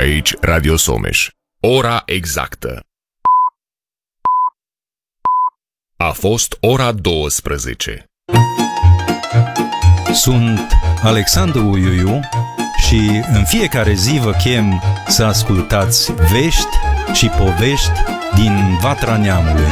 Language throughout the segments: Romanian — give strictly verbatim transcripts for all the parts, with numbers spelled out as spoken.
Aici Radio Someș. Ora exactă. A fost ora douăsprezece. Sunt Alexandru Uiuiu și în fiecare zi vă chem să ascultați vești și povești din Vatra Neamului.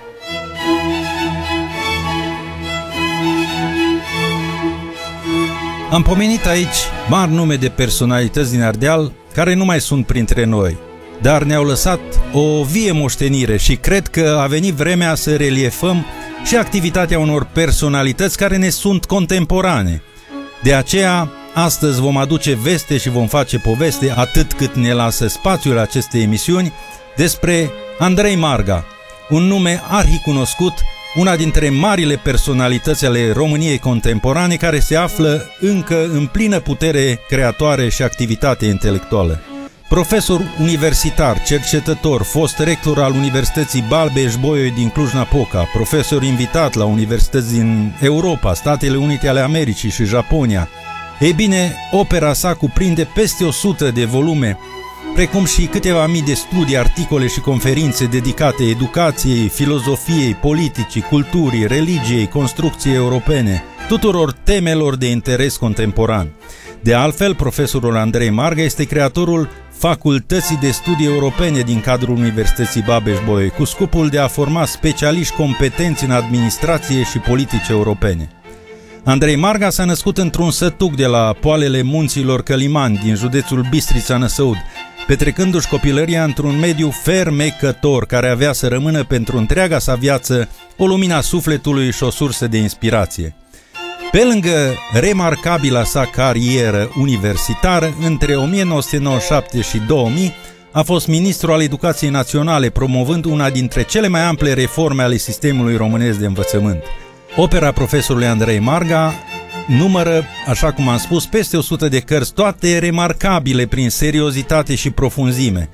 Am pomenit aici mari nume de personalități din Ardeal care nu mai sunt printre noi, dar ne-au lăsat o vie moștenire și cred că a venit vremea să reliefăm și activitatea unor personalități care ne sunt contemporane. De aceea, astăzi vom aduce veste și vom face poveste, atât cât ne lasă spațiul acestei emisiuni, despre Andrei Marga, un nume arhicunoscut, una dintre marile personalități ale României contemporane, care se află încă în plină putere creatoare și activitate intelectuală. Profesor universitar, cercetător, fost rector al Universității Babeș-Bolyai din Cluj-Napoca, profesor invitat la universități din Europa, Statele Unite ale Americii și Japonia. Ei bine, opera sa cuprinde peste o sută de volume, precum și câteva mii de studii, articole și conferințe dedicate educației, filozofiei, politicii, culturii, religiei, construcției europene, tuturor temelor de interes contemporan. De altfel, profesorul Andrei Marga este creatorul Facultății de Studii Europene din cadrul Universității Babeș-Bolyai, cu scopul de a forma specialiști competenți în administrație și politici europene. Andrei Marga s-a născut într-un sătuc de la poalele munților Călimani, din județul Bistrița-Năsăud, petrecându-și copilăria într-un mediu fermecător, care avea să rămână pentru întreaga sa viață o lumina sufletului și o sursă de inspirație. Pe lângă remarcabila sa carieră universitară, între o mie nouă sute nouăzeci și șapte și două mii, a fost ministru al Educației Naționale, promovând una dintre cele mai ample reforme ale sistemului românesc de învățământ. Opera profesorului Andrei Marga numără, așa cum am spus, peste o sută de cărți, toate remarcabile prin seriozitate și profunzime,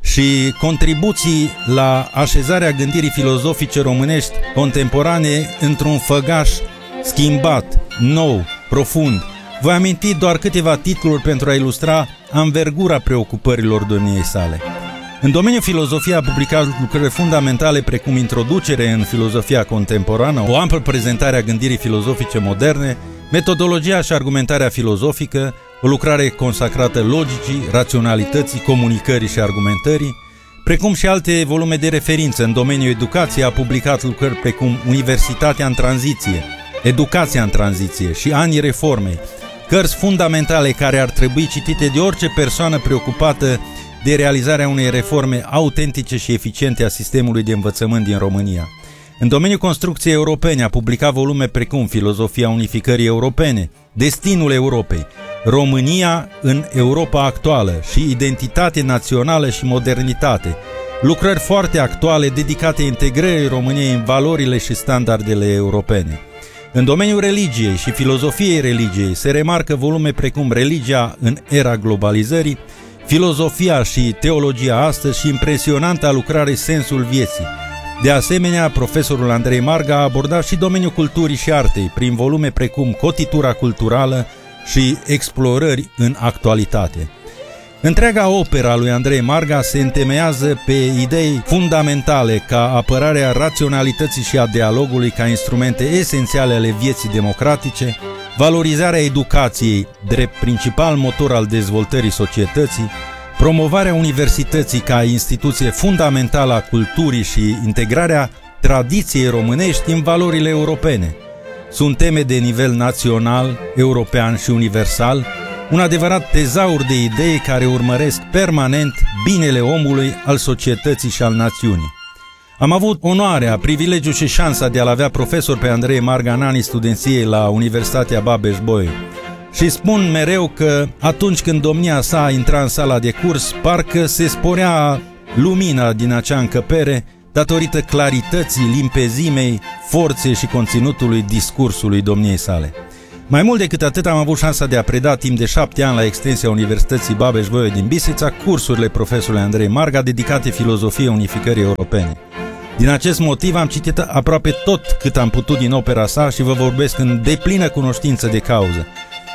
și contribuții la așezarea gândirii filozofice românești contemporane într-un făgaș schimbat, nou, profund. Voi aminti doar câteva titluri pentru a ilustra anvergura preocupărilor domniei sale. În domeniul filozofiei a publicat lucrări fundamentale precum Introducere în filozofia contemporană, o amplă prezentare a gândirii filozofice moderne, Metodologia și argumentarea filozofică, o lucrare consacrată logicii, raționalității, comunicării și argumentării, precum și alte volume de referință. În domeniul educației a publicat lucrări precum Universitatea în tranziție, Educația în tranziție și Anii reformei, cărți fundamentale care ar trebui citite de orice persoană preocupată de realizarea unei reforme autentice și eficiente a sistemului de învățământ din România. În domeniul construcției europene a publicat volume precum Filozofia unificării europene, Destinul Europei, România în Europa actuală și Identitate națională și modernitate, lucrări foarte actuale dedicate integrării României în valorile și standardele europene. În domeniul religiei și filozofiei religiei se remarcă volume precum Religia în era globalizării, Filozofia și teologia astăzi și impresionanta lucrare Sensul vieții. De asemenea, profesorul Andrei Marga a abordat și domeniul culturii și artei, prin volume precum Cotitura culturală și Explorări în actualitate. Întreaga opera lui Andrei Marga se întemeiază pe idei fundamentale ca apărarea raționalității și a dialogului ca instrumente esențiale ale vieții democratice, valorizarea educației drept principal motor al dezvoltării societății, promovarea universității ca instituție fundamentală a culturii și integrarea tradiției românești în valorile europene. Sunt teme de nivel național, european și universal, un adevărat tezaur de idei care urmăresc permanent binele omului, al societății și al națiunii. Am avut onoarea, privilegiul și șansa de a-l avea profesor pe Andrei Marga în anii studenției la Universitatea Babeș-Bolyai. Și spun mereu că atunci când domnia sa intra în sala de curs, parcă se sporea lumina din acea încăpere datorită clarității, limpezimei, forței și conținutului discursului domniei sale. Mai mult decât atât, am avut șansa de a preda timp de șapte ani la extensia Universității Babeș-Bolyai din Bistrița cursurile profesorului Andrei Marga dedicate filozofiei unificării europene. Din acest motiv am citit aproape tot cât am putut din opera sa și vă vorbesc în deplină cunoștință de cauză.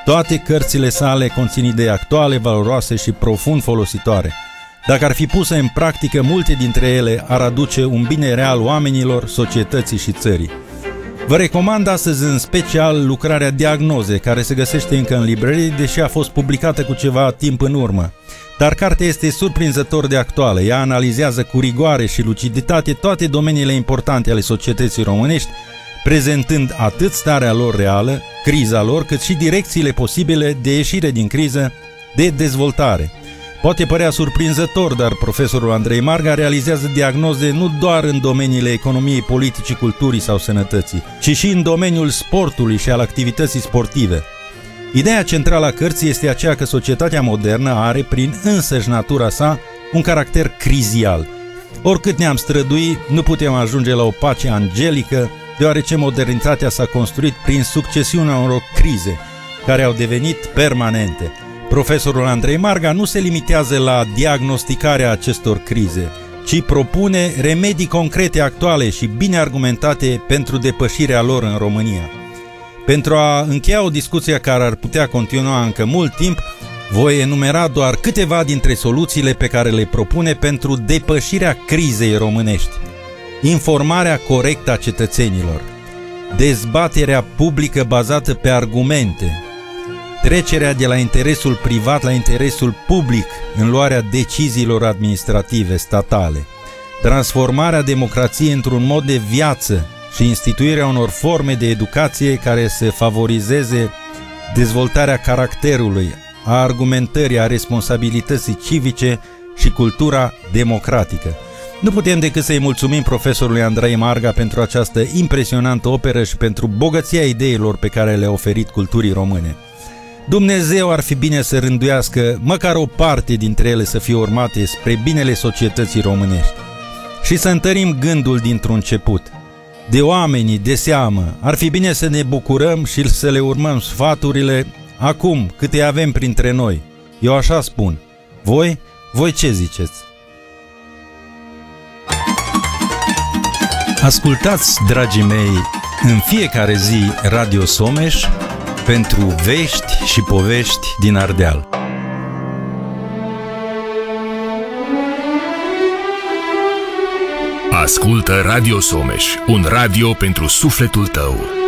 Toate cărțile sale conțin idei actuale, valoroase și profund folositoare. Dacă ar fi puse în practică, multe dintre ele ar aduce un bine real oamenilor, societății și țării. Vă recomand astăzi în special lucrarea Diagnoze, care se găsește încă în librărie, deși a fost publicată cu ceva timp în urmă. Dar cartea este surprinzător de actuală. Ea analizează cu rigoare și luciditate toate domeniile importante ale societății românești, prezentând atât starea lor reală, criza lor, cât și direcțiile posibile de ieșire din criză, de dezvoltare. Poate părea surprinzător, dar profesorul Andrei Marga realizează diagnoze nu doar în domeniile economiei, politicii, culturii sau sănătății, ci și în domeniul sportului și al activității sportive. Ideea centrală a cărții este aceea că societatea modernă are, prin însăși natura sa, un caracter crizial. Oricât ne-am strădui, nu putem ajunge la o pace angelică, deoarece modernitatea s-a construit prin succesiunea unor crize, care au devenit permanente. Profesorul Andrei Marga nu se limitează la diagnosticarea acestor crize, ci propune remedii concrete, actuale și bine argumentate pentru depășirea lor în România. Pentru a încheia o discuție care ar putea continua încă mult timp, voi enumera doar câteva dintre soluțiile pe care le propune pentru depășirea crizei românești. Informarea corectă a cetățenilor, dezbaterea publică bazată pe argumente, trecerea de la interesul privat la interesul public în luarea deciziilor administrative statale, transformarea democrației într-un mod de viață și instituirea unor forme de educație care să favorizeze dezvoltarea caracterului, a argumentării, a responsabilității civice și cultura democratică. Nu putem decât să-i mulțumim profesorului Andrei Marga pentru această impresionantă operă și pentru bogăția ideilor pe care le-a oferit culturii române. Dumnezeu ar fi bine să rânduiască măcar o parte dintre ele să fie urmate spre binele societății românești și să întărim gândul dintr-un început. De oamenii de seamă, ar fi bine să ne bucurăm și să le urmăm sfaturile acum câte avem printre noi. Eu așa spun. Voi? Voi ce ziceți? Ascultați, dragii mei, în fiecare zi Radio Someș pentru vești și povești din Ardeal. Ascultă Radio Someș, un radio pentru sufletul tău.